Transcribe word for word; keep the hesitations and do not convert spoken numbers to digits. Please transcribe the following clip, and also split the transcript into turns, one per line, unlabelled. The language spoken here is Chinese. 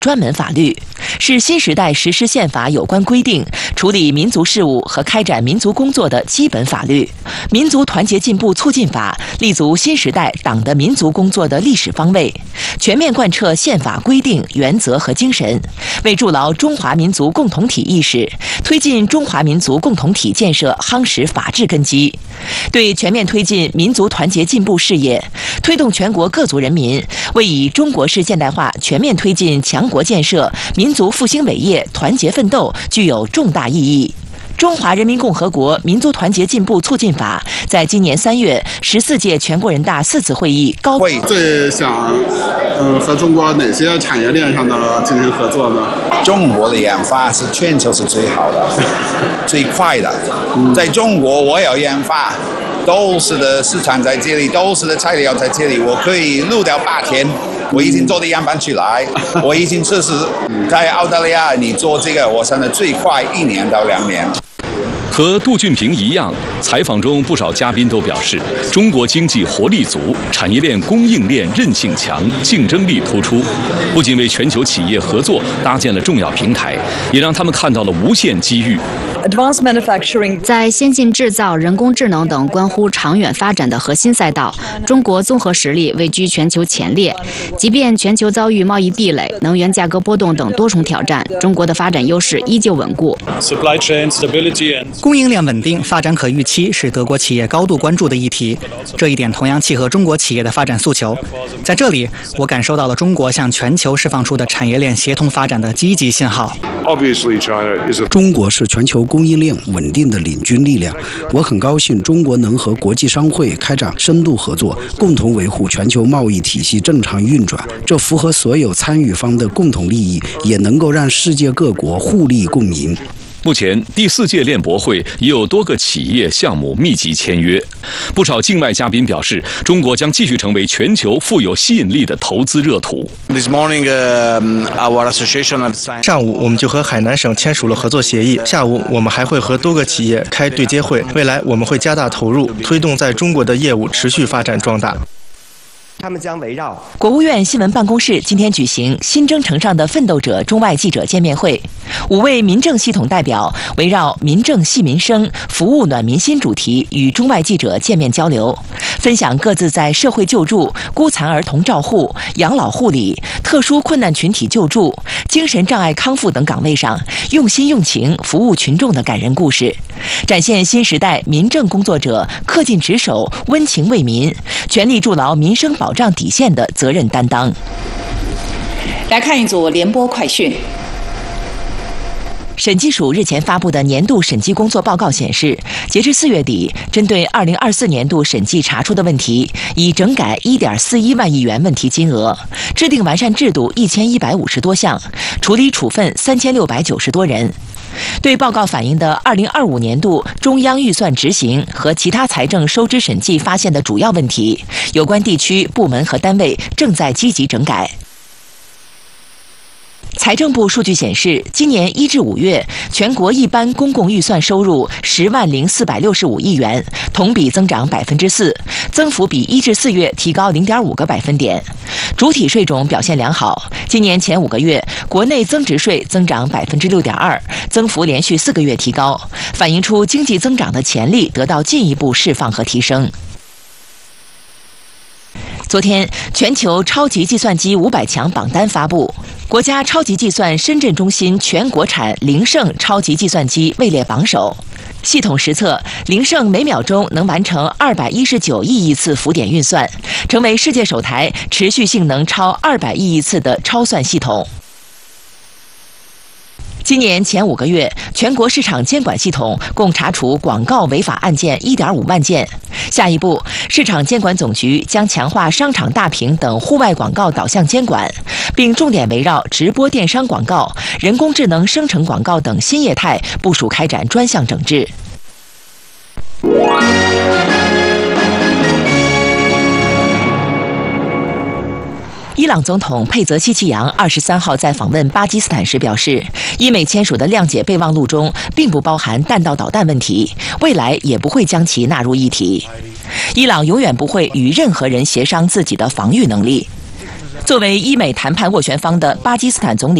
专门法律，是新时代实施宪法有关规定、处理民族事务和开展民族工作的基本法律。民族团结进步促进法立足新时代党的民族工作的历史方位，全面贯彻宪法规定原则和精神，为筑牢中华民族共同体意识，推进中华民族共同体建设夯实法治根基。对全面推进民族团结进步事业，推动全国各族人民为以中国式现代化全面推进强国建设、民族复兴伟业团结奋斗具有重大意义。中华人民共和国民族团结进步促进法在今年三月十四届全国人大四次会议高
会最想，呃，和中国哪些产业链上的进行合作呢？
中国的研发是全球是最好的、最快的。在中国，我有研发，都是的市场在这里，都是的材料在这里，我可以录掉八天。我已经做的样板出来，我已经测试在澳大利亚，你做这个，我想的最快一年到两年。
和杜俊平一样，采访中不少嘉宾都表示，中国经济活力足，产业链供应链韧性强，竞争力突出，不仅为全球企业合作搭建了重要平台，也让他们看到了无限机遇。
Advanced manufacturing 在先进制造、人工智能等关乎长远发展的核心赛道，中国综合实力位居全球前列。即便全球遭遇贸易壁垒、能源价格波动等多重挑战，中国的发展优势依旧稳固。
Supply chain stability and
供应链稳定、发展可预期是德国企业高度关注的议题，这一点同样契合中国企业的发展诉求。在这里，我感受到了中国向全球释放出的产业链协同发展的积极信号。
中国是全球供应链稳定的领军力量，我很高兴中国能和国际商会开展深度合作，共同维护全球贸易体系正常运转，这符合所有参与方的共同利益，也能够让世界各国互利共赢。
目前，第四届链博会已有多个企业项目密集签约。不少境外嘉宾表示，中国将继续成为全球富有吸引力的投资热土。
上午，我们就和海南省签署了合作协议。下午，我们还会和多个企业开对接会。未来，我们会加大投入，推动在中国的业务持续发展壮大。
他们将围绕国务院新闻办公室今天举行新征程上的奋斗者中外记者见面会，五位民政系统代表围绕民政系民生、服务暖民心主题与中外记者见面交流，分享各自在社会救助、孤残儿童照护、养老护理、特殊困难群体救助、精神障碍康复等岗位上用心用情服务群众的感人故事，展现新时代民政工作者恪尽职守、温情为民、全力筑牢民生保障底线的责任担当。
来看一组联播快讯。
审计署日前发布的年度审计工作报告显示，截至四月底，针对二零二四年度审计查出的问题，已整改一点四一万亿元问题金额，制定完善制度一千一百五十多项，处理处分三千六百九十多人。对报告反映的二零二五年度中央预算执行和其他财政收支审计发现的主要问题，有关地区、部门和单位正在积极整改。财政部数据显示，今年一至五月，全国一般公共预算收入十万零四百六十五亿元，同比增长百分之四，增幅比一至四月提高零点五个百分点。主体税种表现良好，今年前五个月，国内增值税增长百分之六点二，增幅连续四个月提高，反映出经济增长的潜力得到进一步释放和提升。昨天，全球超级计算机五百强榜单发布，国家超级计算深圳中心全国产凌盛超级计算机位列榜首。系统实测，凌盛每秒钟能完成二百一十九亿亿次浮点运算，成为世界首台持续性能超二百亿亿次的超算系统。今年前五个月，全国市场监管系统共查处广告违法案件一点五万件。下一步，市场监管总局将强化商场大屏等户外广告导向监管，并重点围绕直播电商广告、人工智能生成广告等新业态部署开展专项整治。伊朗总统佩泽希奇扬二十三号在访问巴基斯坦时表示，伊美签署的谅解备忘录中并不包含弹道导弹问题，未来也不会将其纳入议题。伊朗永远不会与任何人协商自己的防御能力。 作为伊美谈判斡旋方的巴基斯坦总理